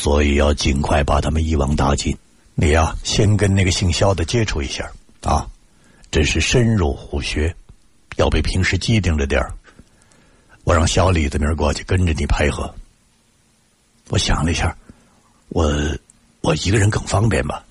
所以要尽快把他们一网打尽。你呀，先跟那个姓肖的接触一下啊，真是深入虎穴，要比平时机灵着点儿。我让小李子明儿过去跟着你配合。我想了一下，我一个人更方便吧。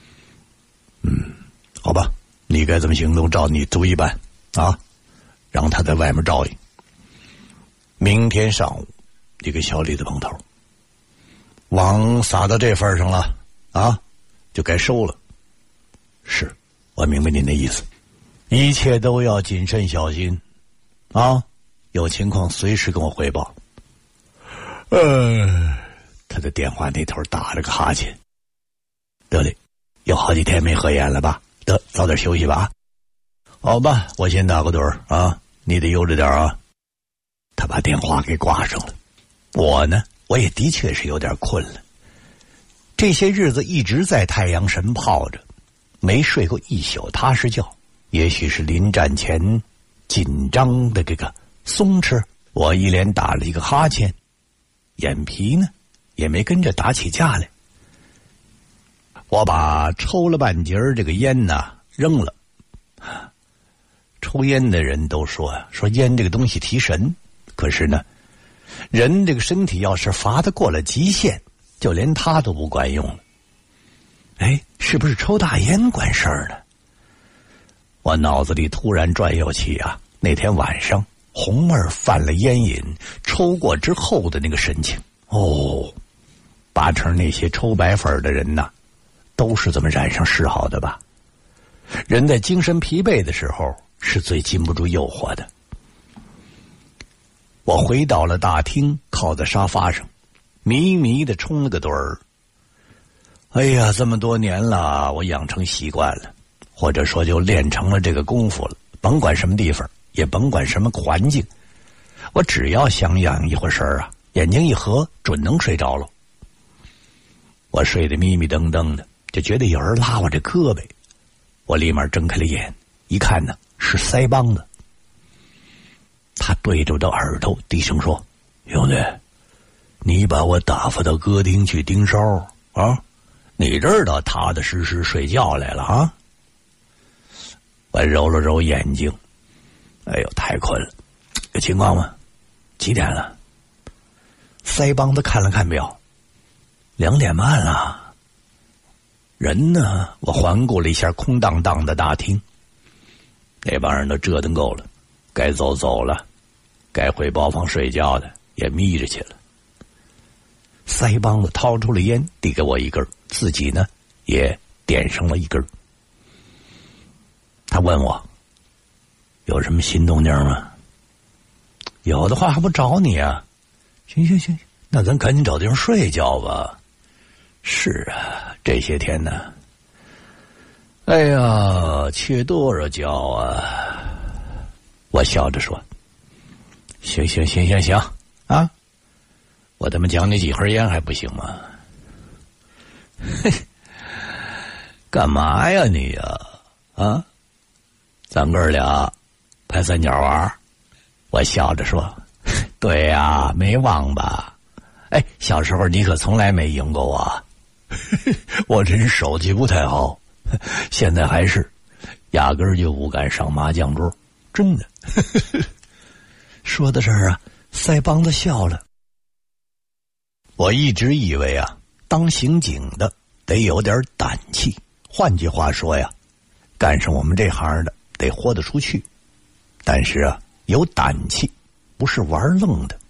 好吧，你该怎么行动照你主意办啊，让他在外面照应。明天上午你给小李子碰头，网撒到这份上了啊，就该收了。是，我明白您的意思，一切都要谨慎小心啊，有情况随时跟我汇报。他的电话那头打了个哈欠。得嘞，有好几天没合眼了吧？得，早点休息吧。好吧，我先打个盹儿啊，你得悠着点啊。他把电话给挂上了。我呢，我也的确是有点困了。这些日子一直在太阳神泡着，没睡过一宿踏实觉。也许是临战前紧张的这个松弛，我一连打了一个哈欠，眼皮呢也没跟着打起架来。我把抽了半截这个烟呢扔了。抽烟的人都说烟这个东西提神，可是呢，人这个身体要是罚得过了极限，就连它都不管用了。是不是抽大烟管事儿呢？我脑子里突然转悠起那天晚上红妹犯了烟瘾，抽过之后的那个神情。八成那些抽白粉的人呐，都是这么染上嗜好的吧？人在精神疲惫的时候是最禁不住诱惑的。我回到了大厅，靠在沙发上，迷迷的冲了个盹儿。这么多年了，我养成习惯了，或者说就练成了这个功夫了。甭管什么地方，也甭管什么环境，我只要想养一会儿神儿眼睛一合，准能睡着了。我睡得迷迷瞪瞪的，就觉得有人拉我这胳膊，我立马睁开了眼，一看呢，是腮帮子。他对着我的耳朵低声说：“兄弟，你把我打发到歌厅去盯梢啊？你这倒踏踏实实睡觉来了啊？”我揉了揉眼睛，太困了。有情况吗？几点了？腮帮子看了看表，2点半了。人呢？我环顾了一下空荡荡的大厅，那帮人都折腾够了，该走走了，该回包房睡觉的也眯着去了。腮帮子掏出了烟，递给我一根，自己呢也点上了一根。他问我有什么新动静吗？有的话还不找你啊？行，那咱赶紧找地方睡觉吧。是啊，这些天呢，缺多少觉啊！我笑着说：“行啊，我他妈讲你几盒烟还不行吗？”干嘛呀你呀？啊，咱哥俩拍三角玩？我笑着说：“对呀，没忘吧？小时候你可从来没赢过我。我这人手气不太好，现在还是压根儿就不敢上麻将桌，真的。”说到这儿腮帮子笑了。我一直以为当刑警的得有点胆气，换句话说干上我们这行的得豁得出去。但是有胆气不是玩愣的，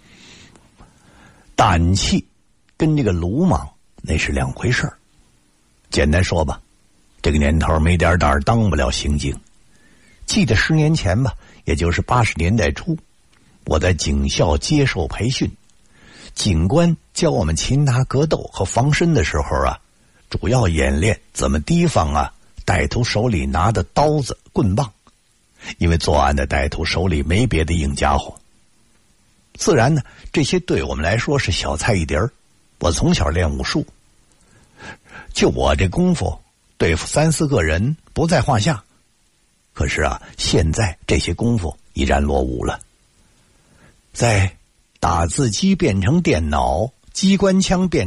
胆气跟这个鲁莽那是两回事儿。简单说吧，这个年头没点胆当不了刑警。记得10年前吧，也就是80年代初，我在警校接受培训，警官教我们擒拿格斗和防身的时候主要演练怎么提防歹徒手里拿的刀子棍棒，因为作案的歹徒手里没别的硬家伙。自然呢，这些对我们来说是小菜一碟儿。我从小练武术，就我这功夫对付3、4个人不在话下。可是现在这些功夫已然落伍了。在打字机变成电脑，机关枪变